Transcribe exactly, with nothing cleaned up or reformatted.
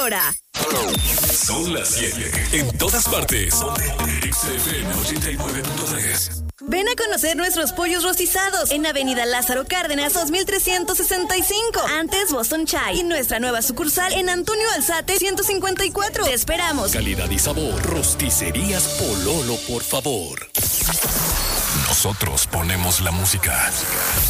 hora. Son las siete. En todas partes. X F M ochenta y nueve punto tres. Ven a conocer nuestros pollos rostizados en Avenida Lázaro Cárdenas dos mil trescientos sesenta y cinco, antes Boston Chai, y nuestra nueva sucursal en Antonio Alzate ciento cincuenta y cuatro. Te esperamos. Calidad y sabor. Rosticerías Pololo, por favor. Nosotros ponemos la música.